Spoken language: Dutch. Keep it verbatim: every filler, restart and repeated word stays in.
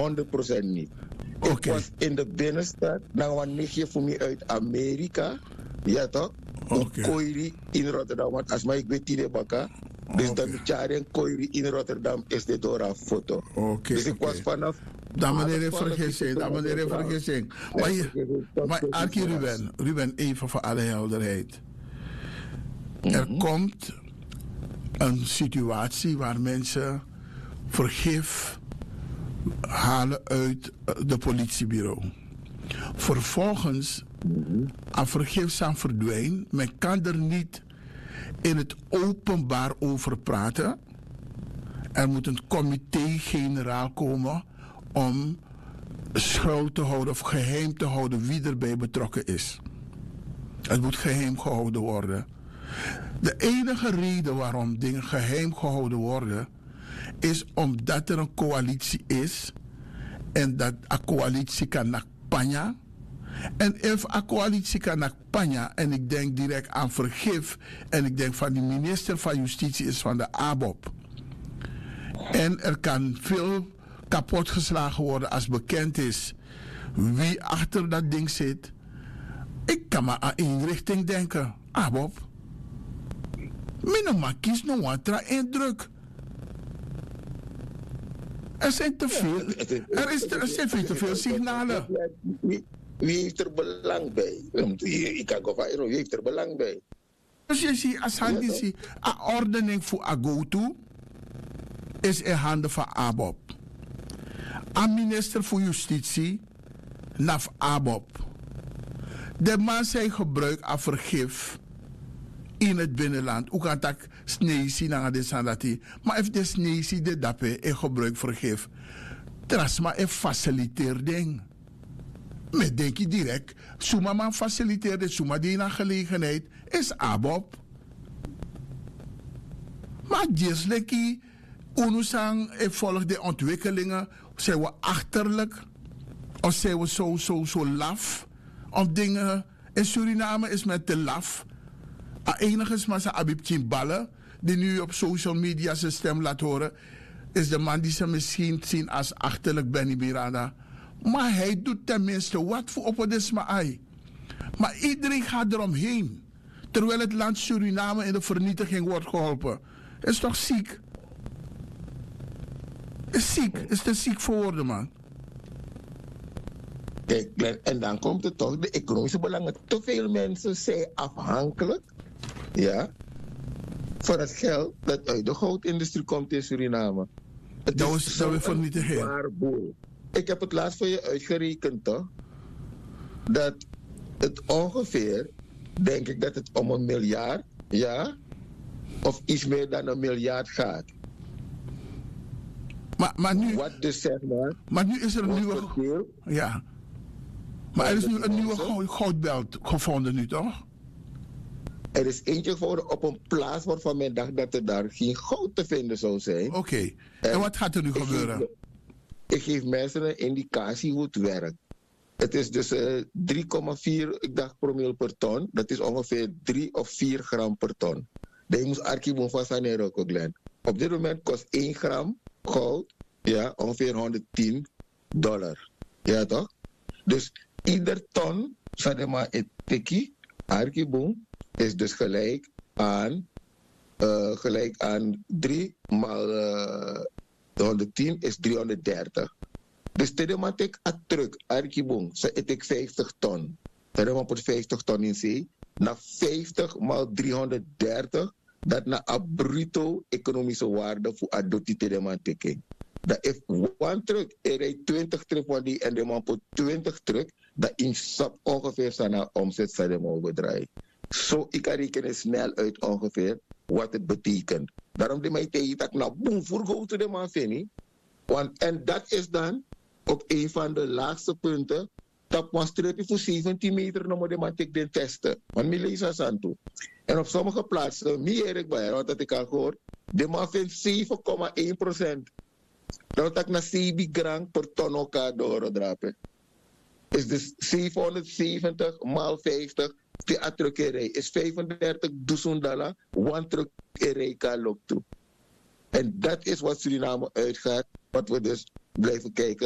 honderd procent niet. Oké. Ik was in de binnenstad, dan wanneer je voor mij uit Amerika, ja toch? Oké. Een koiri in Rotterdam, want als mij ik weet die baka, dus Oké. dan de chari en koiri in Rotterdam is dit door een foto. Oké, Dus ik oké. was vanaf... Dan meneer alle in vergissing, dan meneer in vergissing. Maar, je, maar Arki Ruben, Ruben, even voor alle helderheid. Er komt een situatie waar mensen vergif halen uit de politiebureau. Vervolgens, als vergif zijn verdwijnt, men kan er niet in het openbaar over praten. Er moet een comité-generaal komen om schuld te houden of geheim te houden wie erbij betrokken is. Het moet geheim gehouden worden. De enige reden waarom dingen geheim gehouden worden, is omdat er een coalitie is en dat een coalitie kan naar Panja. En als een coalitie kan naar Panja, en ik denk direct aan vergif, en ik denk van de minister van Justitie is van de A B O P. En er kan veel kapotgeslagen worden als bekend is wie achter dat ding zit. Ik kan maar aan één richting denken. A B O P. Minoma kies nog wat indruk. Er zijn te veel. Er, is te, er zijn veel te veel signalen. Wie, wie heeft er belang bij? Ik kan gewoon wie heeft er belang bij? Dus je ziet, als hij die ziet, een ordening voor Agotu is in handen van A B O P. Een minister voor Justitie, naar A B O P. De man zijn gebruik aan vergif in het binnenland. Hoe kan dat sneeuwzie naar de sandatie? Maar als de sneeuwzie de dappe en gebruik vergif, trasma een faciliteer ding. Met denk je direct, Suma man faciliteerde, Suma die naar gelegenheid, is A B O P. Maar Jesleki, Unusang en volg de ontwikkelingen, zijn we achterlijk? Of zijn we zo, zo, zo laf? Om dingen, in Suriname is men te laf. A enigszins maar zijn Abib ballen, die nu op social media zijn stem laat horen, is de man die ze misschien zien als achterlijk Benny Miranda. Maar hij doet tenminste wat voor opodisme ai. Maar iedereen gaat eromheen. Terwijl het land Suriname in de vernietiging wordt geholpen. Is toch ziek? Is ziek. Is te ziek voor woorden, man. Kijk, en dan komt het toch, de economische belangen. Te veel mensen zijn afhankelijk, ja, van het geld dat uit de goudindustrie komt in Suriname. Het dat is is dat we vernietigen. waarboel. Ik heb het laatst voor je uitgerekend, toch? Dat het ongeveer, denk ik dat het om een miljard, ja, of iets meer dan een miljard gaat. Maar, maar, nu, Wat dus zeg maar, maar nu is er een nieuwe. verdeel, Ja. Maar er is nu een nieuwe goud, goudbelt gevonden, nu toch? er is eentje gevonden op een plaats waarvan men dacht dat er daar geen goud te vinden zou zijn. Oké. Okay. En, en wat gaat er nu ik gebeuren? Geef, ik geef mensen een indicatie hoe het werkt. Het is dus uh, drie komma vier, ik dacht, promil per ton. Dat is ongeveer drie of vier gram per ton. Dat je moet archieven van Sanero, Glenn. Op dit moment kost één gram goud, ja, ongeveer honderdtien dollar. Ja, toch? Dus ieder ton, zeg maar, het tikkie, archieboom, is dus gelijk aan, uh, gelijk aan drie maal uh, honderdtien is driehonderddertig. Dus dit maand ik een truck, archieboom, zo eet ik vijftig ton. Dat is maar vijftig ton in zee. Na vijftig maal driehonderddertig, dat na een bruto economische waarde voor adoptie dit maand ik. Dat is one truck, er rijdt twintig trip van die en de man voor twintig truck, dat in sap ongeveer zijn omzet zijn de mogen draaien. Zo ik kan rekenen snel uit ongeveer wat het betekent. Daarom de mij tegen dat nou boem voor go to de man vind. Want en dat is dan op een van de laagste punten. Dat was streepje voor zeventien meter nog maar de man de testen. Want mi lees aan aan toe. En op sommige plaatsen, meer ik bij, want dat ik al gehoord, de man vindt zeven komma één procent. Dat ik naar zeven gram per ton elkaar doordrapen. Is dus zevenhonderdzeventig maal vijftig. Die atrukerij is vijfendertigduizend dollar. One truckerij kan loopt toe. En dat is wat Suriname uitgaat. Wat we dus blijven kijken.